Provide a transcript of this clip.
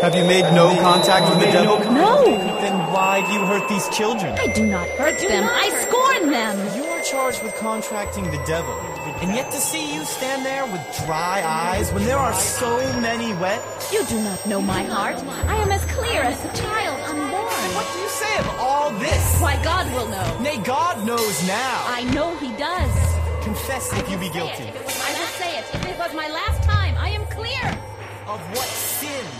Have you made no contact with the devil? No! Then why do you hurt these children? I do not hurt them. I scorn them. You are charged with contracting the devil. And yet to see you stand there with dry eyes when there are so many wet? You do not know my heart. I am as clear as the child unborn. What do you say of all this? Why, God will know. Nay, God knows now. I know he does. Confess if you be guilty. I will say it. If it was my last time, I am clear. Of what sin?